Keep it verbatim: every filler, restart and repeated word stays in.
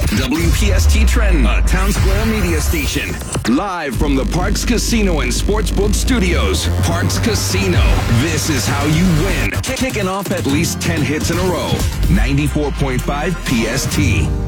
W P S T Trenton, a Town Square media station. Live from the Parks Casino and Sportsbook Studios. Parks Casino. This is how you win. Kicking off at least ten hits in a row. ninety-four point five P S T.